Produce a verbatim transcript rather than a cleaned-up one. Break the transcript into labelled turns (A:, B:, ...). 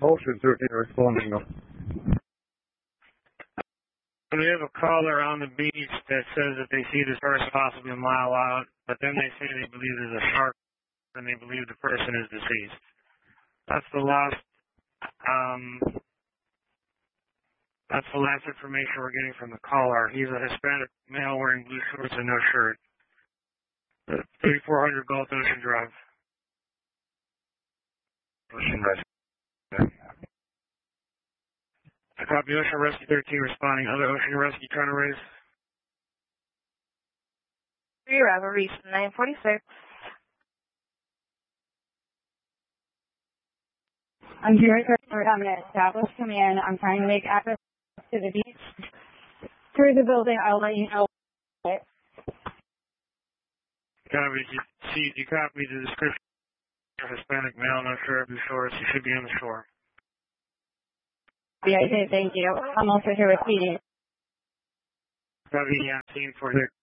A: Ocean thirteen responding now.
B: We have a caller on the beach that says that they see this person possibly a mile out, but then they say they believe there's a shark and they believe the person is deceased. That's the last, um, that's the last information we're getting from the caller. He's a Hispanic male wearing blue shorts and no shirt. thirty-four hundred Gulf Ocean Drive.
A: Ocean Rescue.
B: I copy Ocean Rescue thirteen responding. Other Ocean Rescue trying to raise?
C: Three Bravo, reach nine forty-six.
D: I'm here at Airport. I'm going to establish command. I'm trying to make access to the beach through the building. I'll let you know.
B: Copy. You, see, you copy the description of Hispanic male, no shirt, blue shorts. You should be on the shore.
D: Yeah, okay, thank you. I'm also here with P D.
B: Copy, yeah, team for